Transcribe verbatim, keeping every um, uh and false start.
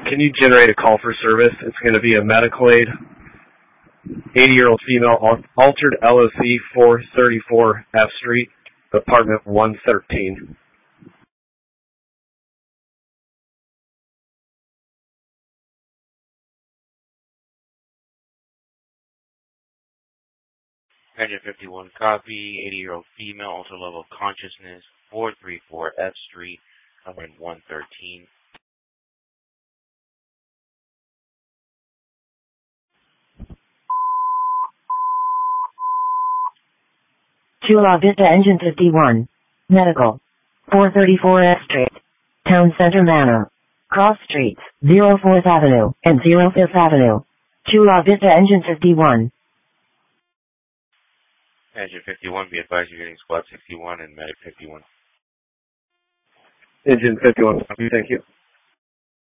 Can you generate a call for service? It's going to be a medical aid, eighty-year-old female, altered L O C, four thirty-four F Street, apartment one thirteen. Engine fifty-one copy, eighty-year-old female, altered level of consciousness, four thirty-four F Street, apartment one thirteen. Chula Vista Engine fifty-one. Medical. four thirty-four F Street. Town Center Manor. Cross Streets, oh fourth Avenue and oh fifth Avenue. Chula Vista Engine fifty-one. Engine fifty-one, be advised you're getting squad sixty-one and medic fifty-one. Engine fifty-one copy, thank you.